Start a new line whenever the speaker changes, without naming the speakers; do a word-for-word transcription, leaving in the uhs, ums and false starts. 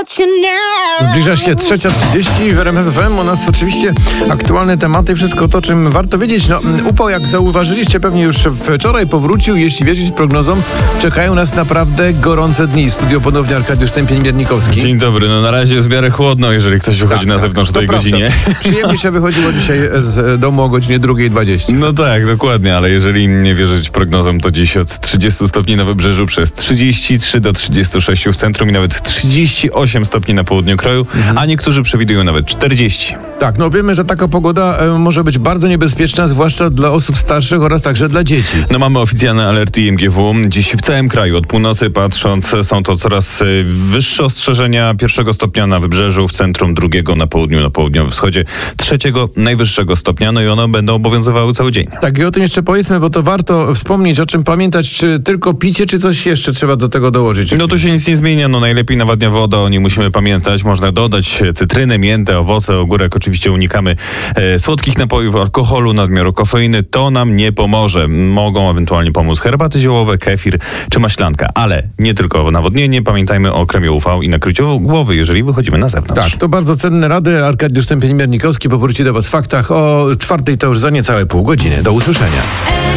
Zbliża się trzecia trzydzieści w R M F F M. U nas oczywiście aktualne tematy, wszystko to, czym warto wiedzieć. No, upał, jak zauważyliście, pewnie już wczoraj powrócił. Jeśli wierzyć prognozom, czekają nas naprawdę gorące dni. W studio ponownie Arkadiusz Stępień-Miernikowski.
Dzień dobry. No na razie jest w miarę chłodno, jeżeli ktoś wychodzi tak, na zewnątrz o tej
prawda.
godzinie.
Przyjemnie się wychodziło dzisiaj z domu o godzinie drugiej dwadzieścia.
No tak, dokładnie, ale jeżeli nie wierzyć prognozom, to dziś od trzydziestu stopni na wybrzeżu przez trzydzieści trzy do trzydziestu sześciu w centrum i nawet trzydzieści osiem stopni na południu kraju, mhm. a niektórzy przewidują nawet czterdzieści.
Tak, no wiemy, że taka pogoda e, może być bardzo niebezpieczna, zwłaszcza dla osób starszych oraz także dla dzieci.
No mamy oficjalne alerty I M G W. Dziś w całym kraju, od północy patrząc, są to coraz wyższe ostrzeżenia. Pierwszego stopnia na wybrzeżu, w centrum, drugiego na południu, na południowym wschodzie, trzeciego najwyższego stopnia, no i one będą obowiązywały cały dzień.
Tak, i o tym jeszcze powiedzmy, bo to warto wspomnieć, o czym pamiętać, czy tylko picie, czy coś jeszcze trzeba do tego dołożyć.
No tu się nic nie zmienia, no najlepiej nawadnia woda, o niej musimy pamiętać. Można dodać cytrynę, miętę, owoce, ogórek. Oczywiście unikamy e, słodkich napojów, alkoholu, nadmiaru kofeiny. To nam nie pomoże. Mogą ewentualnie pomóc herbaty ziołowe, kefir czy maślanka, ale nie tylko nawodnienie. Pamiętajmy o kremie U V i nakryciu głowy, jeżeli wychodzimy na zewnątrz.
Tak, to bardzo cenne rady. Arkadiusz Stępień-Miernikowski powróci do Was w faktach o czwartej, to już za niecałe pół godziny. Do usłyszenia.